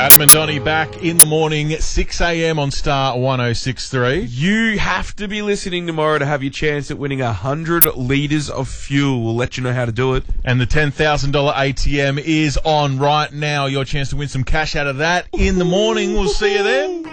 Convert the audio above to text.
Adam and Donnie back in the morning, 6 a.m. on Star 106.3. You have to be listening tomorrow to have your chance at winning 100 litres of fuel. We'll let you know how to do it. And the $10,000 ATM is on right now. Your chance to win some cash out of that in the morning. We'll see you then.